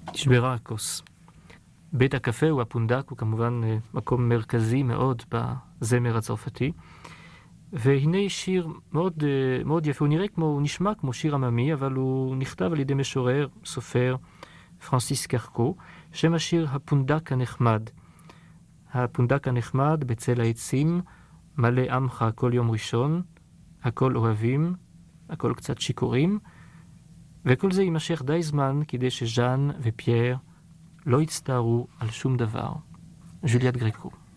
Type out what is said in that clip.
נשברה הכוס. בית הקפה הוא הפונדק, הוא כמובן מקום מרכזי מאוד בזמר הצרפתי. והנה שיר מאוד, מאוד יפה, הוא נשמע כמו שיר עממי, אבל הוא נכתב על ידי משורר, סופר, פרנסיס קרקו, שם השיר הפונדק הנחמד. הפונדק הנחמד בצל העצים, מלא עמך כל יום ראשון, הכל אוהבים, הכל קצת שיכורים, וכל זה יימשך די זמן כדי שז'אן ופייר לא יצטערו על שום דבר. ז'וליאט גריקו.